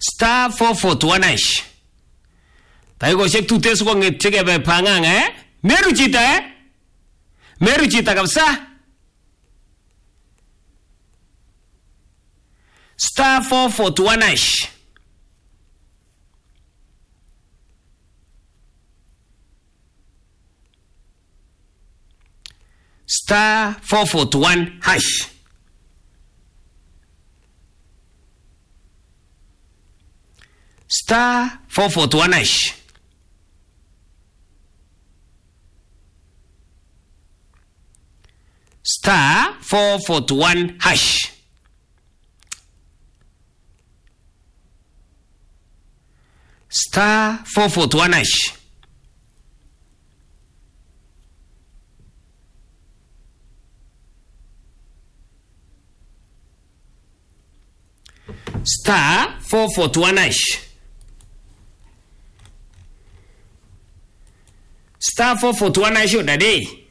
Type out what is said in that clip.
Star 441 hash. Taikoshek tute sikong'et chekebe pang'ang Meru chita Meru chita kabisa. Star 441 hash. Star 441 hash. Star 441 hash. Star 441 hash. Star 441 hash. Star 441 hash. Star 441 hash, daddy.